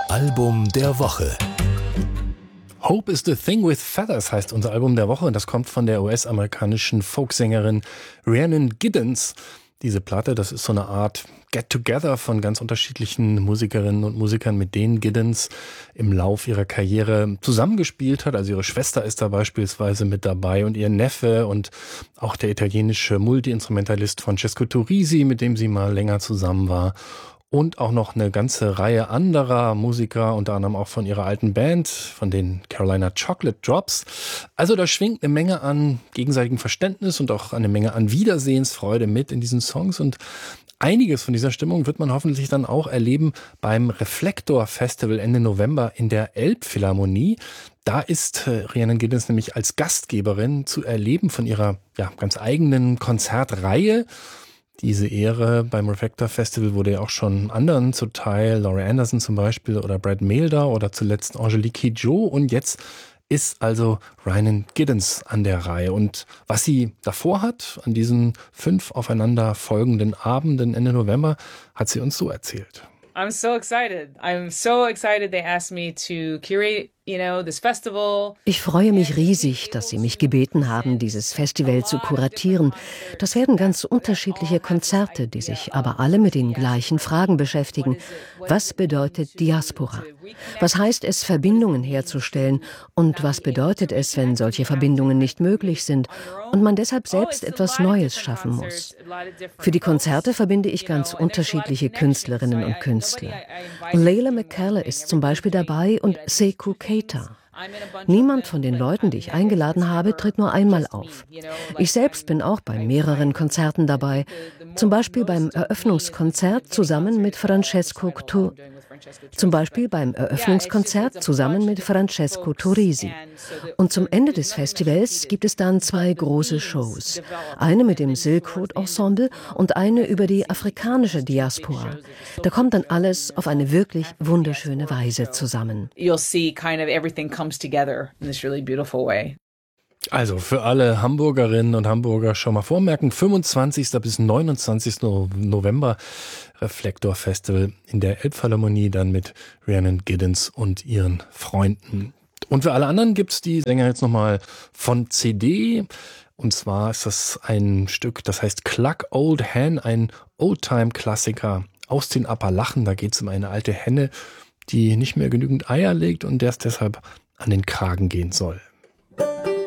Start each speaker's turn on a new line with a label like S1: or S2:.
S1: Album der Woche.
S2: Hope is the Thing with Feathers heißt unser Album der Woche und das kommt von der US-amerikanischen Folksängerin Rhiannon Giddens. Diese Platte, das ist so eine Art Get-Together von ganz unterschiedlichen Musikerinnen und Musikern, mit denen Giddens im Lauf ihrer Karriere zusammengespielt hat. Also ihre Schwester ist da beispielsweise mit dabei und ihr Neffe und auch der italienische Multi-Instrumentalist Francesco Turrisi, mit dem sie mal länger zusammen war. Und auch noch eine ganze Reihe anderer Musiker, unter anderem auch von ihrer alten Band, von den Carolina Chocolate Drops. Also da schwingt eine Menge an gegenseitigem Verständnis und auch eine Menge an Wiedersehensfreude mit in diesen Songs. Und einiges von dieser Stimmung wird man hoffentlich dann auch erleben beim Reflektor Festival Ende November in der Elbphilharmonie. Da ist Rhiannon Giddens nämlich als Gastgeberin zu erleben von ihrer ganz eigenen Konzertreihe. Diese Ehre beim Reflektor Festival wurde ja auch schon anderen zuteil, Laurie Anderson zum Beispiel oder Brad Mehldau oder zuletzt Angelique Kidjo. Und jetzt ist also Rhiannon Giddens an der Reihe. Und was sie davor hat, an diesen 5 aufeinander folgenden Abenden Ende November, hat sie uns so erzählt.
S3: I'm so excited. I'm so excited they asked me to curate, this festival.
S4: Ich freue mich riesig, dass Sie mich gebeten haben, dieses Festival zu kuratieren. Das werden ganz unterschiedliche Konzerte, die sich aber alle mit den gleichen Fragen beschäftigen. Was bedeutet Diaspora? Was heißt es, Verbindungen herzustellen? Und was bedeutet es, wenn solche Verbindungen nicht möglich sind und man deshalb selbst etwas Neues schaffen muss? Für die Konzerte verbinde ich ganz unterschiedliche Künstlerinnen und Künstler. Leila McKellar ist zum Beispiel dabei und Sekou Keita. Niemand von den Leuten, die ich eingeladen habe, tritt nur einmal auf. Ich selbst bin auch bei mehreren Konzerten dabei, zum Beispiel beim Eröffnungskonzert zusammen mit Francesco Turrisi. Und zum Ende des Festivals gibt es dann 2 große Shows. Eine mit dem Silk Road Ensemble und eine über die afrikanische Diaspora. Da kommt dann alles auf eine wirklich wunderschöne Weise zusammen.
S3: You'll see kind of everything comes together in this really beautiful way.
S2: Also für alle Hamburgerinnen und Hamburger schon mal vormerken, 25. bis 29. November Reflektor Festival in der Elbphilharmonie, dann mit Rhiannon Giddens und ihren Freunden. Und für alle anderen gibt's die Sänger jetzt nochmal von CD. Und zwar ist das ein Stück, das heißt Cluck Old Hen, ein Oldtime-Klassiker aus den Appalachen. Da geht's um eine alte Henne, die nicht mehr genügend Eier legt und der es deshalb an den Kragen gehen soll.